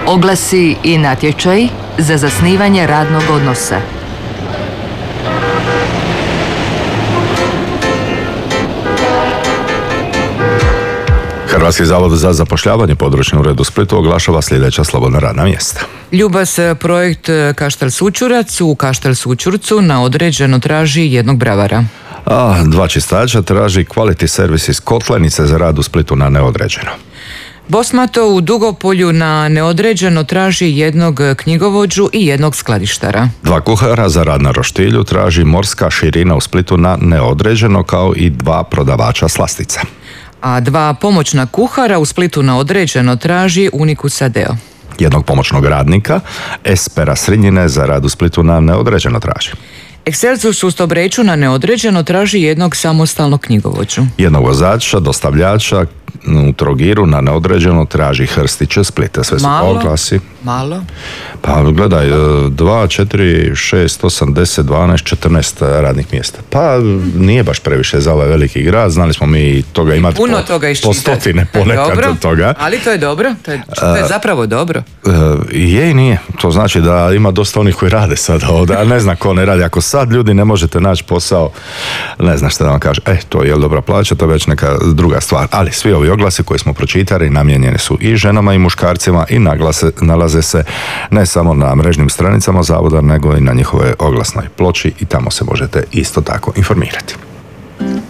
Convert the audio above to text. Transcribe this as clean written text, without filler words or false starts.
Oglasi i natječaj za zasnivanje radnog odnosa. Hrvatski zavod za zapošljavanje područni ured u Splitu oglašava sljedeća slobodna radna mjesta. Ljubas projekt Kaštel Sućurac u Kaštel Sućurcu na određeno traži jednog bravara. A 2 čistača traži Quality Service iz Kotlenice za rad u Splitu na neodređeno. Bosmato u Dugopolju na neodređeno traži jednog knjigovođu i jednog skladištara. 2 kuhara za rad na roštilju traži Morska širina u Splitu na neodređeno, kao i 2 prodavača slastica. A 2 pomoćna kuhara u Splitu na određeno traži Unicus Adeo. Jednog pomoćnog radnika Espera Srinjine za rad u Splitu na neodređeno traži. Excelsus u Stobreču na neodređeno traži jednog samostalnog knjigovođu. Jednog vozača, dostavljača u Trogiru na neodređeno traži Hrstiće Splita. Sve su oglasi. Malo? Pa gledaj, 2, 4, 6, 8, 10, 12, 14 radnih mjesta. Pa nije baš previše za ovaj veliki grad, znali smo mi toga imati po stotine ponekad dobro, od toga. Ali to je dobro, to je zapravo dobro. Je i nije, to znači da ima dosta onih koji rade sada ovdje, a ne znam ko ne radi. Ako sad ljudi ne možete naći posao, ne znam šta da vam kaže, to je dobra plaća, to je već neka druga stvar. Ali svi ovi oglasi koji smo pročitali namijenjeni su i ženama i muškarcima i nalaze se ne samo na mrežnim stranicama zavoda, nego i na njihove oglasnoj ploči i tamo se možete isto tako informirati.